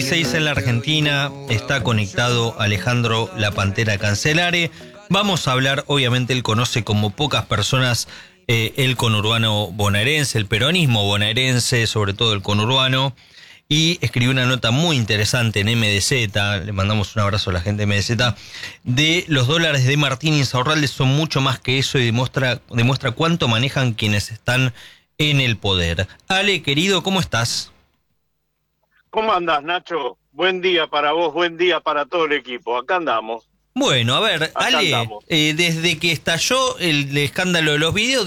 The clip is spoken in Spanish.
6 en la Argentina, está conectado Alejandro La Pantera Cancelare. Vamos a hablar, obviamente él conoce como pocas personas el conurbano bonaerense, el peronismo bonaerense, sobre todo el conurbano, y escribió una nota muy interesante en MDZ, le mandamos un abrazo a la gente de MDZ, de los dólares de Martín Insaurralde son mucho más que eso y demuestra cuánto manejan quienes están en el poder. Ale, querido, ¿cómo estás? ¿Cómo andás, Nacho? Buen día para vos, buen día para todo el equipo. Acá andamos, Bueno, a ver, acá Ale, andamos. desde que estalló el escándalo de los videos,